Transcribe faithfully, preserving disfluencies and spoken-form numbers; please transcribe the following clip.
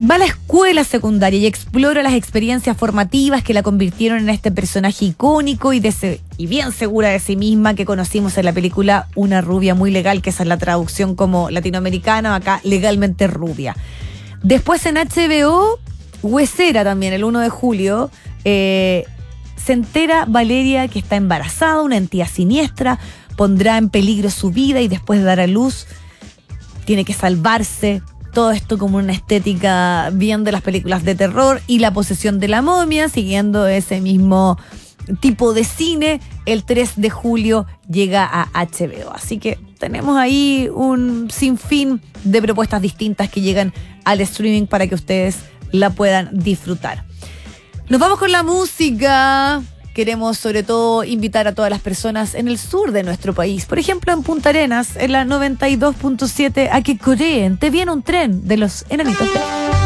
va a la escuela secundaria y explora las experiencias formativas que la convirtieron en este personaje icónico y, de se- y bien segura de sí misma que conocimos en la película Una rubia muy legal, que esa es la traducción como latinoamericana, acá legalmente rubia. Después en H B O, Huesera también, el uno de julio, eh, se entera Valeria que está embarazada, una entidad siniestra, pondrá en peligro su vida y después de dar a luz tiene que salvarse. Todo esto como una estética bien de las películas de terror, y La posesión de la momia, siguiendo ese mismo tipo de cine, el tres de julio llega a H B O. Así que tenemos ahí un sinfín de propuestas distintas que llegan al streaming para que ustedes la puedan disfrutar. Nos vamos con la música. Queremos sobre todo invitar a todas las personas en el sur de nuestro país, por ejemplo en Punta Arenas, en la noventa y dos punto siete, a que coreen. Te viene un tren de los Enanitos Verdes.